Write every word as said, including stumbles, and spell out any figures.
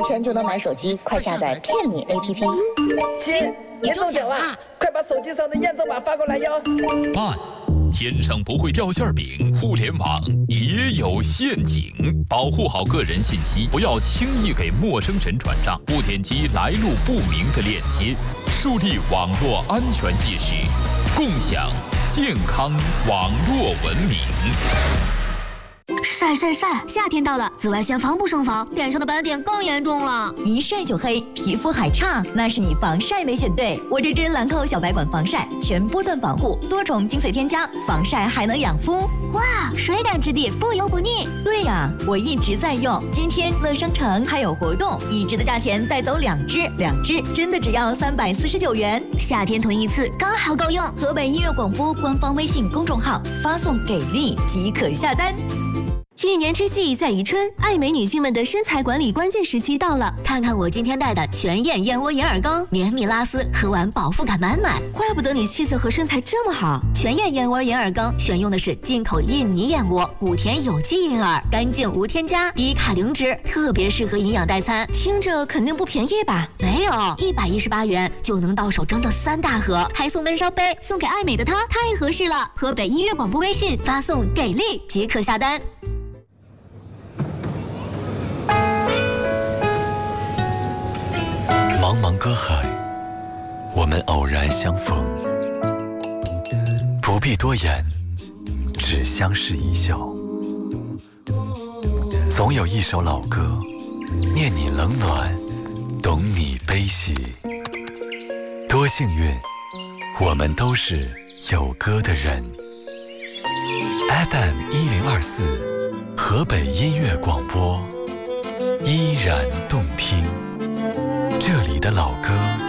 钱就能买手机，快下载骗你 A P P。 亲，你中奖啦！快把手机上的验证码发过来哟。 慢，天上不会掉馅饼，互联网也有陷阱，保护好个人信息，不要轻易给陌生人转账，不点击来路不明的链接，树立网络安全意识，共享健康网络文明。 晒晒晒！夏天到了，紫外线防不胜防，脸上的斑点更严重了。 一晒就黑，皮肤还差，那是你防晒没选对。我这支兰蔻小白管防晒，全波段防护，多重精粹添加，防晒还能养肤。 哇，水感质地，不油不腻。 对呀、啊，我一直在用。今天乐商城还有活动，一支的价钱带走两支，两支真的只要三百四十九元。 夏天囤一次刚好够用。 河北音乐广播官方微信公众号发送“给力”即可下单。 一年之计在于春，爱美女性们的身材管理关键时期到了。 看看我今天带的全燕燕窝银耳羹，绵密拉丝，喝完饱腹感满满。 怪不得你气色和身材这么好。 全燕燕窝银耳羹选用的是进口印尼燕窝，谷田有机银耳，干净无添加，低卡零脂，特别适合营养代餐。 听着肯定不便宜吧？ 没有，一百一十八元就能到手整整三大盒，还送闷烧杯，送给爱美的她太合适了。河北音乐广播微信发送给力即可下单。 茫茫歌海，我们偶然相逢，不必多言，只相视一笑。总有一首老歌，念你冷暖，懂你悲喜。多幸运，我们都是有歌的人。F M 一零二四，河北音乐广播，依然动听。这里的老歌